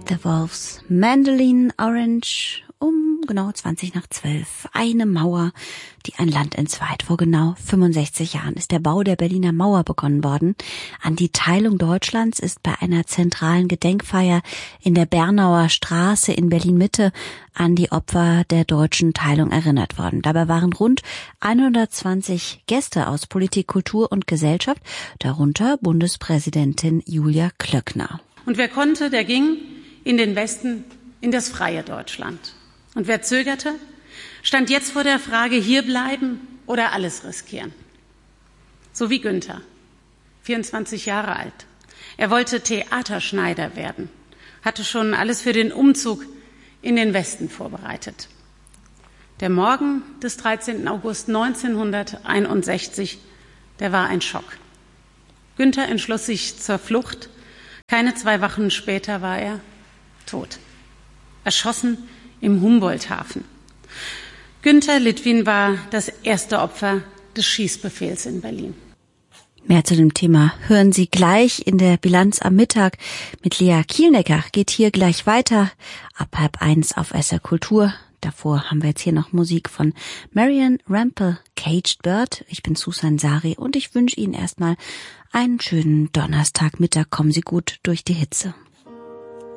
The Wolves, Mandolin Orange, um genau 11:20. Eine Mauer, die ein Land entzweit. Vor genau 65 Jahren ist der Bau der Berliner Mauer begonnen worden. An die Teilung Deutschlands ist bei einer zentralen Gedenkfeier in der Bernauer Straße in Berlin-Mitte an die Opfer der deutschen Teilung erinnert worden. Dabei waren rund 120 Gäste aus Politik, Kultur und Gesellschaft, darunter Bundespräsidentin Julia Klöckner. Und wer konnte, der ging in den Westen, in das freie Deutschland. Und wer zögerte, stand jetzt vor der Frage, hier bleiben oder alles riskieren. So wie Günther, 24 Jahre alt. Er wollte Theaterschneider werden, hatte schon alles für den Umzug in den Westen vorbereitet. Der Morgen des 13. August 1961, der war ein Schock. Günther entschloss sich zur Flucht. Keine 2 Wochen später war er tot, erschossen im Humboldt-Hafen. Günther Litwin war das erste Opfer des Schießbefehls in Berlin. Mehr zu dem Thema hören Sie gleich in der Bilanz am Mittag. Mit Lea Kielnecker geht hier gleich weiter ab 12:30 auf SR Kultur. Davor haben wir jetzt hier noch Musik von Marian Rampel, Caged Bird. Ich bin Susan Sari und ich wünsche Ihnen erstmal einen schönen Donnerstagmittag. Kommen Sie gut durch die Hitze.